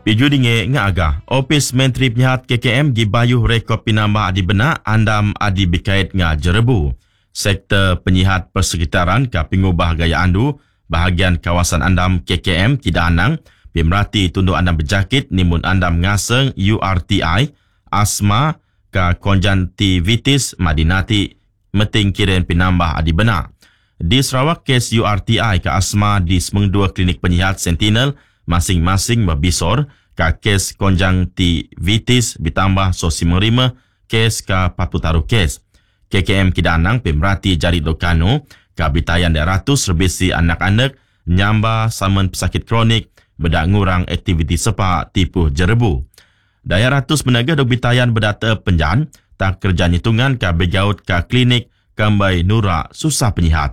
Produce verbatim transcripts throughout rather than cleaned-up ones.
Piju dinge ngaga, Opis Menteri Penyihat K K M gibayuh rekod pinambah adi benak andam adi bikait nga jerebu. Sektor penyihat persekitaran ka pengubah gaya andu, bahagian kawasan andam K K M tidak anang, pemerhati tunduk andam berjakit nimun andam ngaseng U R T I, asma ka konjantivitis madinati, meting kiren pinambah adi benak. Di Sarawak, kes U R T I ka asma di semeng dua klinik penyihat Sentinel masing-masing berbisor ka kes konjangtivitis ditambah sosi merima kes ka patut taruh kes. K K M Kidanang pemerhati jari dokano ka bitayan dua ratus rebisi anak-anak nyamba saman pesakit kronik bedak ngurang aktiviti sepak tipu jerebu. Daya ratus menaga dok bitayan berdata penjan tak kerja hitungan ka begaut ka klinik kambai nura susah penyihat.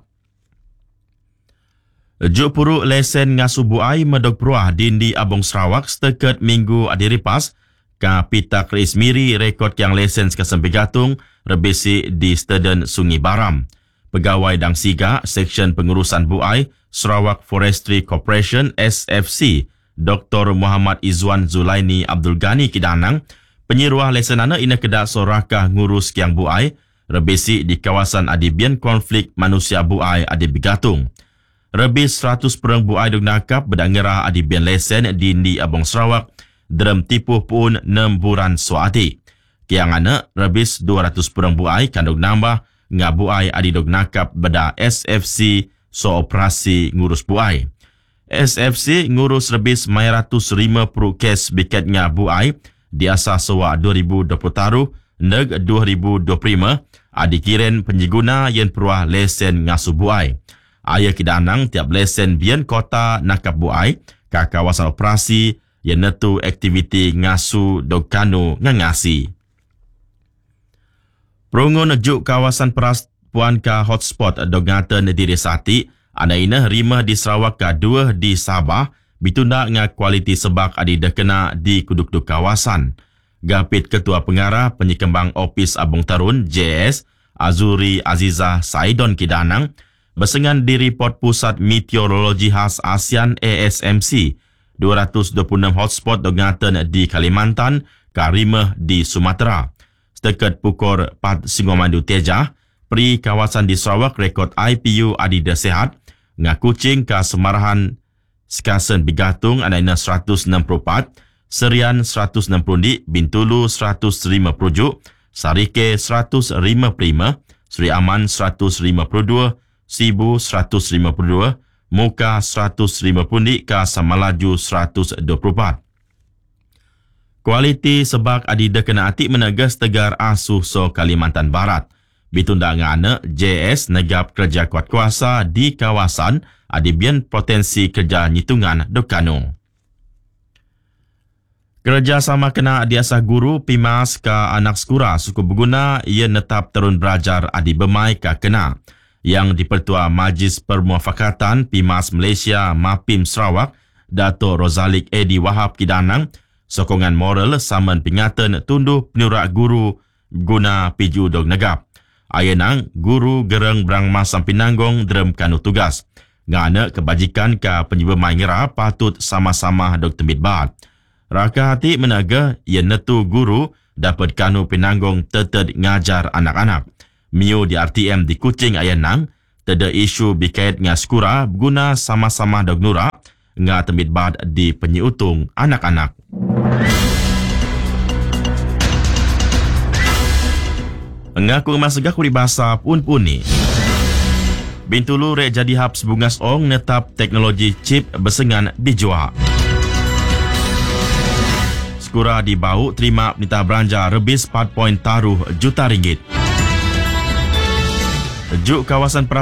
Juk puruk lesen ngasuh buai medok peruah dindi Abong Sarawak setakat minggu adiripas ka pita Keris Miri rekod yang lesen kesempi gatung rebisi di Stadion Sungai Baram. Pegawai Dang Siga Seksyen Pengurusan Buai Sarawak Forestry Corporation S F C Doktor Muhammad Izwan Zulaini Abdul Ghani Kidanang penyiruah lesen ana ina kedak sorakah ngurus kiang buai rebisi di kawasan adibian konflik manusia buai adi begatung. Rebis seratus perang buai dok nakap berdangerah adibian lesen di Ndi Abong Sarawak dalam tipu pun enam bulan suati. Kiang anak rebis dua ratus perang buai kandung nambah ngah buai adi dok nakap beda S F C so operasi ngurus buai. S F C ngurus rebis mai ratus lima puluh kes biket ngah buai di asas sewa dua ribu dua puluh taruh neg dua ribu dua puluh lima adi kiren penjiguna yang peruah lesen ngasuh buai. Ayah Kidanang tiap lesen bian kota nakap buai ka kawasan operasi yang netu aktiviti ngasu dokano ngangasi. Perungun juk kawasan peraspuan ka hotspot dogatan diri sati ana ina rimah di Sarawak ka dua di Sabah bitunda nga kualiti sebak adi dekena di kuduk-duk kawasan. Gapit Ketua Pengarah Penyekembang Opis Abong Tarun J S Azuri Azizah Saidon Kidanang bersengan di report Pusat Meteorologi Khas ASEAN A S M C dua ratus dua puluh enam hotspot dogatan di Kalimantan karimah di Sumatera. Setakat pukul empat Singomandu Tejah, peri kawasan di Sarawak rekod I P U adida sehat ngakucing ka semarahan sekasen bigatung anaina seratus enam puluh empat, Serian seratus enam puluh di, Bintulu seratus lima puluh juk, Sarike seratus lima puluh lima, Seri Aman seratus lima puluh dua, Sibu seratus lima puluh dua, Muka seratus lima puluh di, ka Samalaju seratus dua puluh empat. Kualiti sebak adida kena atik menegas tegar asuh so Kalimantan Barat. Bitunda ngana J S negap kerja kuat kuasa di kawasan adibian potensi kerja nyitungan dokano. Kerjasama kena diasah guru pimas ka anak sekura suku berguna ia netap terun belajar adi bemai ka kena. Yang dipertua Majlis Permuafakatan Pimas Malaysia Mapim Sarawak Dato' Rozalik Edi Wahab Kidanang sokongan moral saman pingatan tunduh penurak guru guna piju dog negap. Ayenang guru gereng berang masam pinanggong derem kanu tugas. Ngana kebajikan ka penyebemai ngira patut sama-sama dog temit bat. Raka hati menaga ia netu guru dapat kanu pinanggong teted ngajar anak-anak. Mio di R T M di Kuching Ayanang, teda isu bikait nga skura guna sama-sama dog nura nga temit bad di penyiutung anak-anak. Ngaku masagak kuri basa pun-puni. Bintulu rek jadi habs bungas ong netap teknologi chip bersengan dijual. Skura di bau terima penita belanja rebis empat poin taruh juta ringgit. Juk kawasan